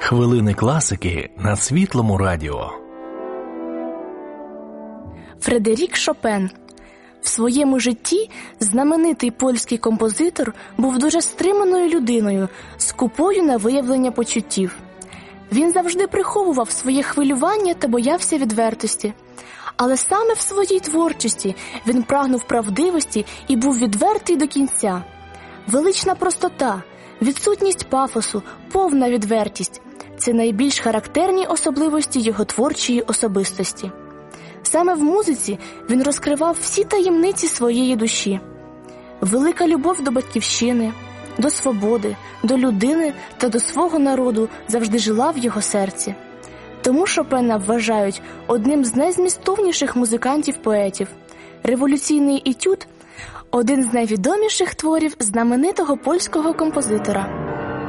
Хвилини класики на Світлому радіо. Фредерік Шопен. В своєму житті знаменитий польський композитор був дуже стриманою людиною, скупою на виявлення почуттів. Він завжди приховував своє хвилювання та боявся відвертості. Але саме в своїй творчості він прагнув правдивості і був відвертий до кінця. Велична простота, відсутність пафосу, повна відвертість – це найбільш характерні особливості його творчої особистості. Саме в музиці він розкривав всі таємниці своєї душі. Велика любов до батьківщини, до свободи, до людини та до свого народу завжди жила в його серці. Тому Шопена вважають одним з найзмістовніших музикантів-поетів. Революційний етюд – один з найвідоміших творів знаменитого польського композитора.